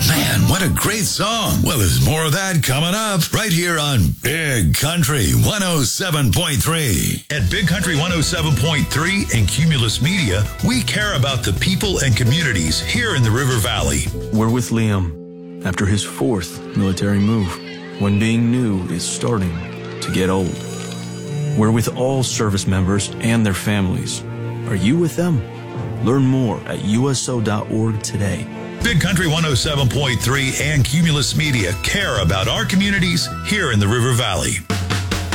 Man, what a great song. Well, there's more of that coming up right here on Big Country 107.3. At Big Country 107.3 and Cumulus Media, we care about the people and communities here in the River Valley. We're with Liam after his 4th military move, when being new is starting to get old. We're with all service members and their families. Are you with them? Learn more at uso.org today. Big Country 107.3 and Cumulus Media care about our communities here in the River Valley.